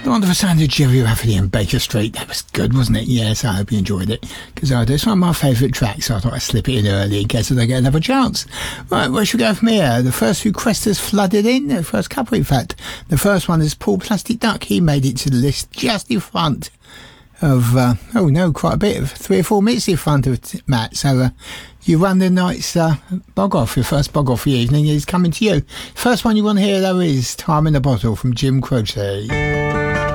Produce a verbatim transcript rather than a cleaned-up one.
Wonderful sound of Jerry Rafferty and Baker Street. That was good, wasn't it? Yes, I hope you enjoyed it, because I do. It's one of my favourite tracks, so I thought I'd slip it in early in case I get another chance. Right, where should we go from here? The first few Crestas flooded in, the first couple in fact. The first one is Paul Plastic Duck. He made it to the list just in front of, uh, oh no, quite a bit, of three or four minutes in front of Matt. So uh, you run the night's uh, bog off, your first bog off for the evening is coming to you. First one you want to hear though is Time in a Bottle from Jim Croce.